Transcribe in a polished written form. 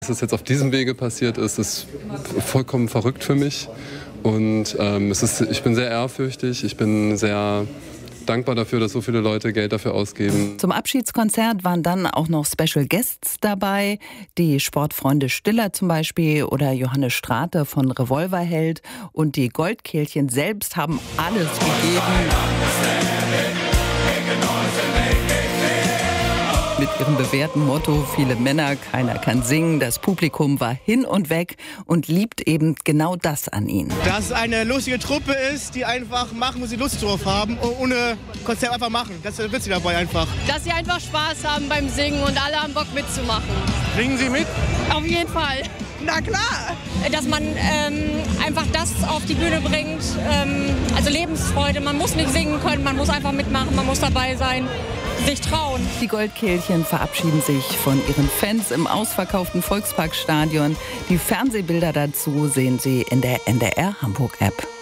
Dass es jetzt auf diesem Wege passiert ist, ist vollkommen verrückt für mich. Und ich bin sehr ehrfürchtig, ich bin sehr dankbar dafür, dass so viele Leute Geld dafür ausgeben. Zum Abschiedskonzert waren dann auch noch Special Guests dabei, die Sportfreunde Stiller zum Beispiel oder Johannes Strate von Revolverheld. Und die Goldkehlchen selbst haben alles gegeben. Mit ihrem bewährten Motto, viele Männer, keiner kann singen. Das Publikum war hin und weg und liebt eben genau das an ihnen. Dass es eine lustige Truppe ist, die einfach machen, wo sie Lust drauf haben und ohne Konzept einfach machen. Das ist witzig dabei einfach. Dass sie einfach Spaß haben beim Singen und alle haben Bock mitzumachen. Singen Sie mit? Auf jeden Fall. Na klar! Dass man einfach das auf die Bühne bringt, also Lebensfreude. Man muss nicht singen können, man muss einfach mitmachen, man muss dabei sein, sich trauen. Die Goldkehlchen verabschieden sich von ihren Fans im ausverkauften Volksparkstadion. Die Fernsehbilder dazu sehen Sie in der NDR Hamburg App.